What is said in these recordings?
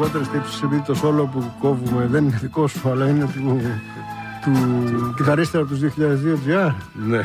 λιγότερες τύψεις επειδή το σόλο που κόβουμε δεν είναι δικό σου, αλλά είναι του κιθαρίστερα από τους 2002 GR. Ναι.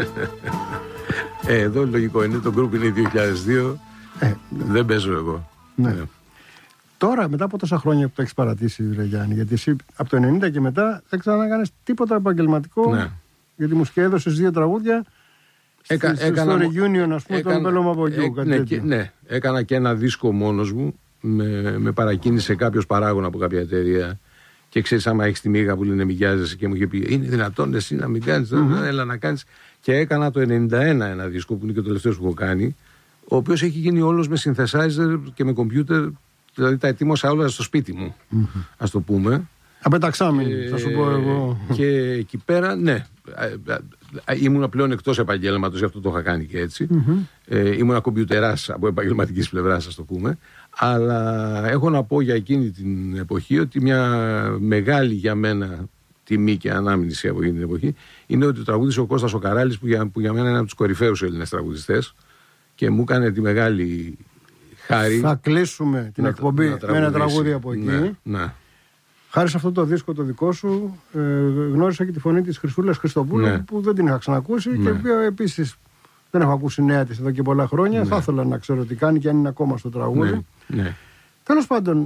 Εδώ λογικό είναι, το group είναι 2002. Δεν παίζω εγώ. Ναι. Τώρα, μετά από τόσα χρόνια που το έχεις παρατήσει, ρε Γιάννη, γιατί εσύ από το 90 και μετά δεν ξανακάνεις τίποτα επαγγελματικό. Ναι. Γιατί μου έδωσες 2 τραγούδια. Στο reunion, ας πούμε, τον Πέλο Μαπογιού. Ναι, έκανα και ένα δίσκο μόνος μου. Με παρακίνησε κάποιος παράγων από κάποια εταιρεία. Και ξέρεις, άμα έχεις τη μίγα που λένε μηγιάζεσαι, και μου είχε πει: είναι δυνατόν εσύ να μην κάνεις, έλα να κάνεις. Και έκανα το 91 ένα δίσκο που είναι και το τελευταίο που έχω κάνει, ο οποίος έχει γίνει όλος με synthesizer και με computer. Δηλαδή τα ετοίμωσα όλα στο σπίτι μου, ας το πούμε. Απεταξάμενοι, θα σου πω εγώ. Και εκεί πέρα, ναι. Ήμουνα πλέον εκτός επαγγέλματος, γι' αυτό το είχα κάνει και έτσι. Ήμουνα κομπιουτεράς από επαγγελματικής πλευράς, ας το πούμε. Αλλά έχω να πω για εκείνη την εποχή ότι μια μεγάλη για μένα τιμή και ανάμνηση από εκείνη την εποχή είναι ότι τραγούδισε ο Κώστας ο Καράλης, που για μένα είναι από τους κορυφαίους Έλληνες τραγουδιστές, και μου έκανε τη μεγάλη χάρη. Θα κλείσουμε την εκπομπή με ένα τραγούδι από εκεί. Ναι. Χάρη σε αυτό το δίσκο το δικό σου, γνώρισα και τη φωνή της Χρυσούλας Χριστοπούλου, που δεν την είχα ξανακούσει, και η οποία επίσης δεν έχω ακούσει νέα της εδώ και πολλά χρόνια. Θα ήθελα να ξέρω τι κάνει και αν είναι ακόμα στο τραγούδι. Τέλος πάντων,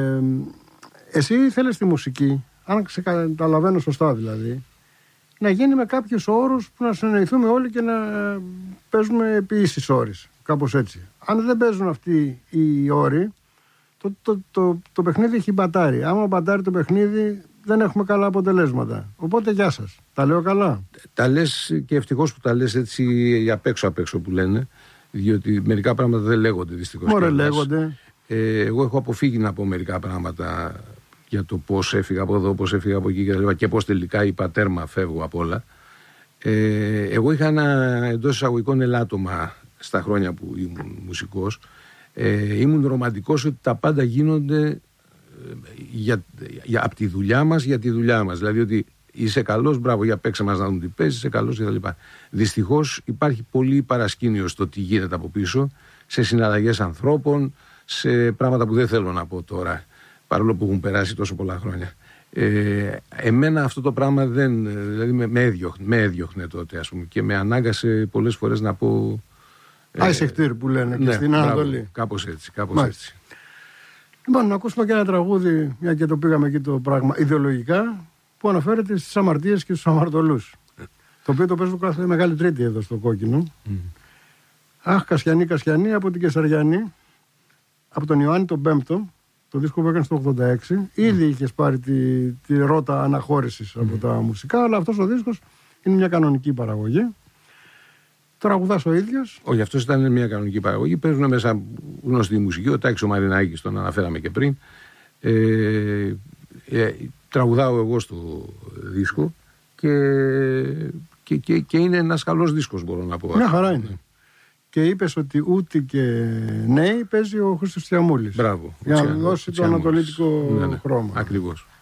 εσύ θέλεις τη μουσική, αν καταλαβαίνω σωστά δηλαδή, να γίνει με κάποιους όρους που να συνεννοηθούμε όλοι και να παίζουμε επί ίσης όρης. Κάπως έτσι. Αν δεν παίζουν αυτοί οι όροι, το παιχνίδι έχει μπατάρει. Άμα μπατάρει το παιχνίδι, δεν έχουμε καλά αποτελέσματα. Οπότε γεια σας. Τα λέω καλά. Τα λες, και ευτυχώς που τα λες έτσι απ' έξω που λένε, διότι μερικά πράγματα δεν λέγονται δυστυχώς. Μωρέ, λέγονται. Εγώ έχω αποφύγει να πω μερικά πράγματα για το πώς έφυγα από εδώ, πώς έφυγα από εκεί και πώς τελικά είπα τέρμα, φεύγω από όλα. Εγώ είχα ένα εντός εισαγωγικών ελάττωμα στα χρόνια που ήμουν μουσικός. Ήμουν ρομαντικός ότι τα πάντα γίνονται από τη δουλειά μας, για τη δουλειά μας. Δηλαδή ότι είσαι καλός, μπράβο, για παίξε μας να δούμε τι παίζεις, είσαι καλός κτλ. Δυστυχώς υπάρχει πολύ παρασκήνιο στο τι γίνεται από πίσω, σε συναλλαγές ανθρώπων, σε πράγματα που δεν θέλω να πω τώρα, παρόλο που έχουν περάσει τόσο πολλά χρόνια. Εμένα αυτό το πράγμα δηλαδή με έδιωχνε τότε, ας πούμε, και με ανάγκασε πολλές φορές να πω. Άισεχτήρ που λένε και στην Ανατολή. Κάπως έτσι. Λοιπόν, να ακούσουμε και ένα τραγούδι, μια και το πήγαμε εκεί το πράγμα ιδεολογικά, που αναφέρεται στις αμαρτίες και στους αμαρτωλούς. Το οποίο το παίζω κάθε Μεγάλη Τρίτη εδώ στο Κόκκινο. Αχ, Κασιανή, Κασιανή, από την Κεσαριανή, από τον Ιωάννη τον Πέμπτο, το δίσκο που έκανε στο 86. Ήδη είχες πάρει τη ρότα αναχώρησης από τα μουσικά, αλλά αυτός ο δίσκος είναι μια κανονική παραγωγή. Τραγουδάς ο ίδιος. Όχι, αυτός ήταν μια κανονική παραγωγή. Παίζουν μέσα γνωστή μουσική. Ο Τάκης ο Μαρινάκης, τον αναφέραμε και πριν. Τραγουδάω εγώ στο δίσκο και είναι ένας καλός δίσκος, μπορώ να πω. Μια χαρά είναι. Και είπες ότι ούτε και νέοι παίζει ο Χρήστος Τιαμούλης. Μπράβο. Για να δώσει το ανατολίτικο χρώμα. Ακριβώς.